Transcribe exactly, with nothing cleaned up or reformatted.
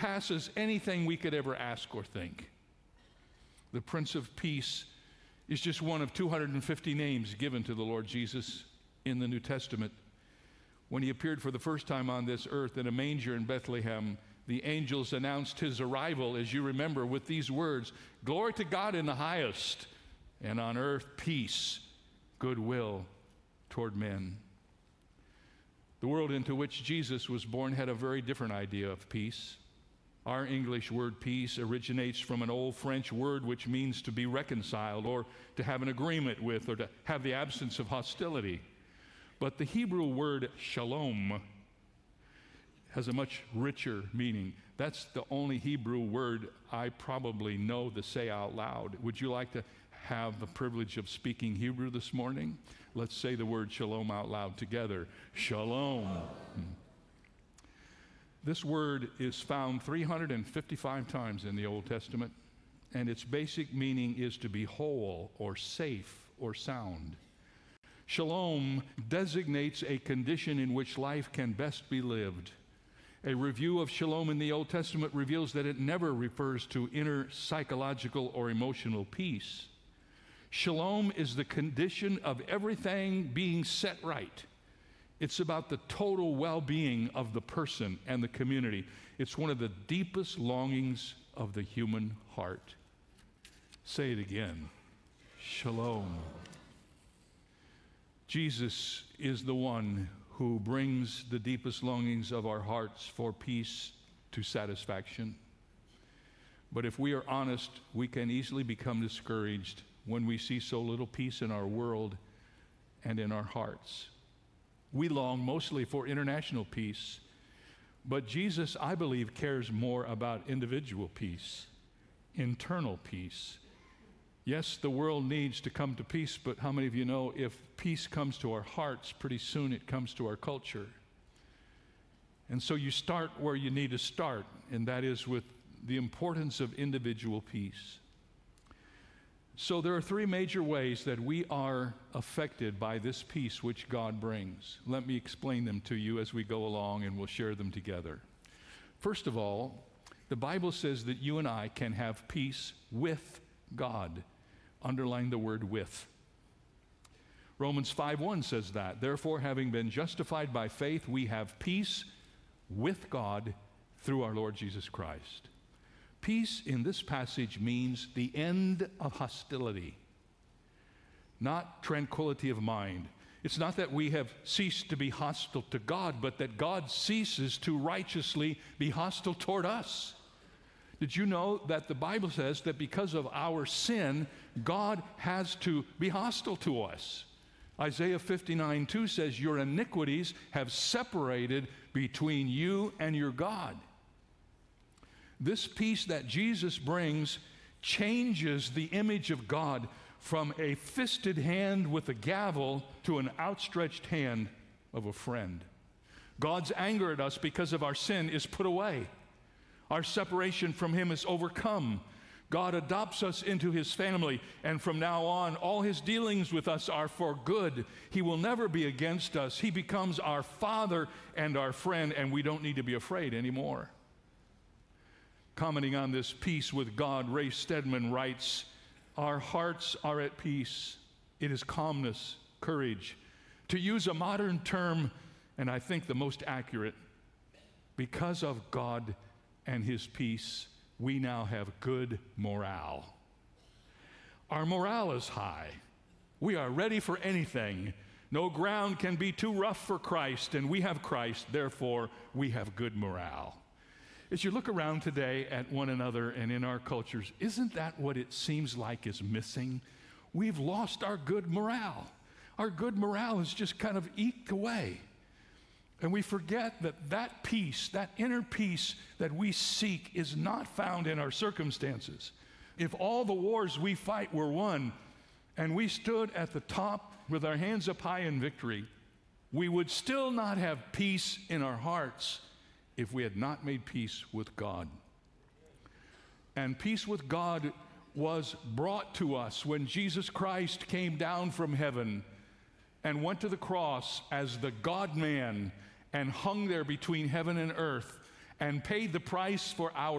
surpasses anything we could ever ask or think. The Prince of Peace is just one of two hundred fifty names given to the Lord Jesus in the New Testament. When he appeared for the first time on this earth in a manger in Bethlehem, the angels announced his arrival, as you remember, with these words, "Glory to God in the highest, and on earth peace, goodwill toward men." The world into which Jesus was born had a very different idea of peace. Our English word peace originates from an old French word which means to be reconciled or to have an agreement with or to have the absence of hostility. But the Hebrew word shalom has a much richer meaning. That's the only Hebrew word I probably know to say out loud. Would you like to have the privilege of speaking Hebrew this morning? Let's say the word shalom out loud together. Shalom. Hmm. This word is found three hundred fifty-five times in the Old Testament, and its basic meaning is to be whole or safe or sound. Shalom designates a condition in which life can best be lived. A review of shalom in the Old Testament reveals that it never refers to inner psychological or emotional peace. Shalom is the condition of everything being set right. It's about the total well-being of the person and the community. It's one of the deepest longings of the human heart. Say it again. Shalom. Jesus is the one who brings the deepest longings of our hearts for peace to satisfaction. But if we are honest, we can easily become discouraged when we see so little peace in our world and in our hearts. We long mostly for international peace, but Jesus, I believe, cares more about individual peace, internal peace. Yes, the world needs to come to peace, but how many of you know if peace comes to our hearts, pretty soon it comes to our culture? And so you start where you need to start, and that is with the importance of individual peace. So there are three major ways that we are affected by this peace which God brings. Let me explain them to you as we go along, and we'll share them together. First of all, the Bible says that you and I can have peace with God. Underline the word with. Romans five one says that. Therefore, having been justified by faith, we have peace with God through our Lord Jesus Christ. Peace in this passage means the end of hostility, not tranquility of mind. It's not that we have ceased to be hostile to God, but that God ceases to righteously be hostile toward us. Did you know that the Bible says that because of our sin, God has to be hostile to us? Isaiah fifty-nine two says, your iniquities have separated between you and your God. This peace that Jesus brings changes the image of God from a fisted hand with a gavel to an outstretched hand of a friend. God's anger at us because of our sin is put away. Our separation from Him is overcome. God adopts us into His family, and from now on, all His dealings with us are for good. He will never be against us. He becomes our Father and our friend, and we don't need to be afraid anymore. Commenting on this peace with God, Ray Stedman writes, our hearts are at peace. It is calmness, courage. To use a modern term, and I think the most accurate, because of God and His peace, we now have good morale. Our morale is high. We are ready for anything. No ground can be too rough for Christ, and we have Christ, therefore we have good morale. As you look around today at one another and in our cultures, isn't that what it seems like is missing? We've lost our good morale. Our good morale is just kind of eked away. And we forget that that peace, that inner peace that we seek is not found in our circumstances. If all the wars we fight were won and we stood at the top with our hands up high in victory, we would still not have peace in our hearts if we had not made peace with God. And peace with God was brought to us when Jesus Christ came down from heaven and went to the cross as the God-man and hung there between heaven and earth and paid the price for our